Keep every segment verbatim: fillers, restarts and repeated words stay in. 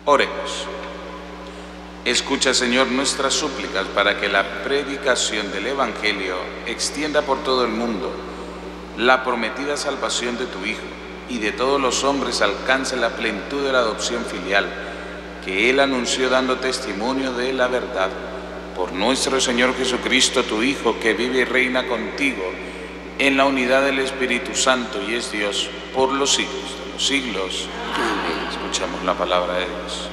Oremos. Escucha, Señor, nuestras súplicas para que la predicación del Evangelio extienda por todo el mundo la prometida salvación de tu Hijo y de todos los hombres alcance la plenitud de la adopción filial que Él anunció dando testimonio de la verdad. Por nuestro Señor Jesucristo, tu Hijo, que vive y reina contigo en la unidad del Espíritu Santo y es Dios por los siglos de los siglos. Amén. Escuchamos la palabra de Dios.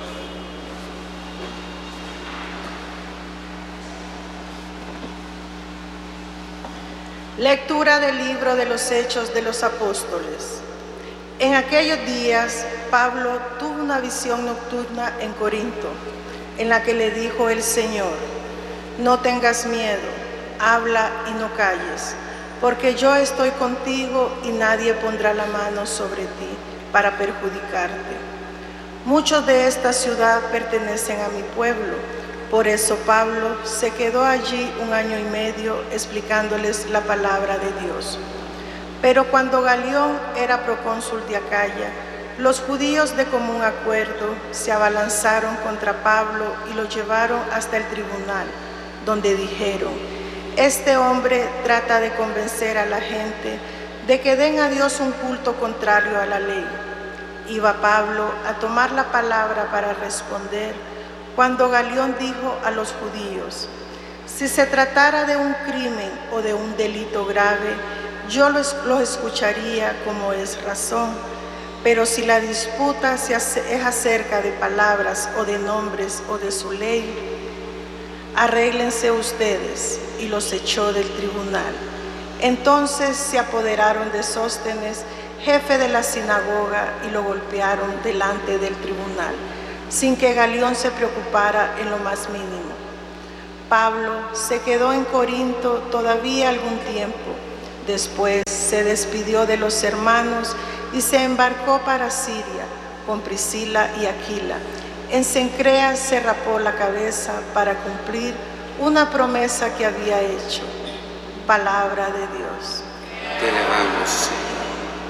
Lectura del libro de los Hechos de los Apóstoles. En aquellos días, Pablo tuvo una visión nocturna en Corinto, en la que le dijo el Señor: no tengas miedo, habla y no calles, porque yo estoy contigo y nadie pondrá la mano sobre ti para perjudicarte. Muchos de esta ciudad pertenecen a mi pueblo. Por eso Pablo se quedó allí un año y medio explicándoles la palabra de Dios. Pero cuando Galión era procónsul de Acaya, los judíos de común acuerdo se abalanzaron contra Pablo y lo llevaron hasta el tribunal, donde dijeron: este hombre trata de convencer a la gente de que den a Dios un culto contrario a la ley. Iba Pablo a tomar la palabra para responder, cuando Galión dijo a los judíos: si se tratara de un crimen o de un delito grave, yo los, los escucharía como es razón, pero si la disputa se hace, es acerca de palabras o de nombres o de su ley, arréglense ustedes. Y los echó del tribunal. Entonces se apoderaron de Sóstenes, jefe de la sinagoga, y lo golpearon delante del tribunal, sin que Galión se preocupara en lo más mínimo. Pablo se quedó en Corinto todavía algún tiempo. Después se despidió de los hermanos y se embarcó para Siria con Priscila y Aquila. En Cencrea se rapó la cabeza para cumplir una promesa que había hecho. Palabra de Dios. Te alabamos, Señor.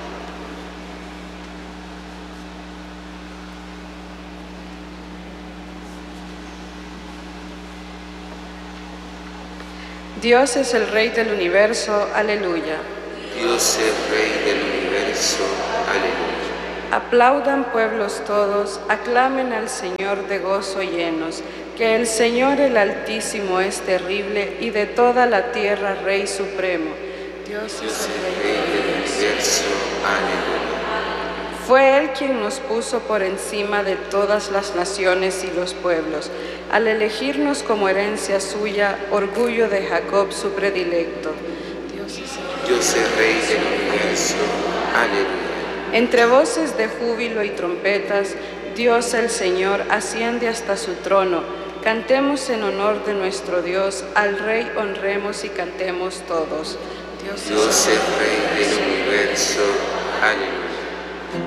Dios es el Rey del universo, aleluya. Dios es Rey del universo, aleluya. Aplaudan pueblos todos, aclamen al Señor de gozo llenos, que el Señor el Altísimo es terrible y de toda la tierra Rey supremo. Dios, Dios es el Rey del universo, aleluya. Fue Él quien nos puso por encima de todas las naciones y los pueblos, al elegirnos como herencia suya, orgullo de Jacob su predilecto. Dios es el Dios es Rey del universo, aleluya. Entre voces de júbilo y trompetas, Dios el Señor asciende hasta su trono. Cantemos en honor de nuestro Dios, al Rey honremos y cantemos todos. Dios, Dios es Rey del universo, aleluya.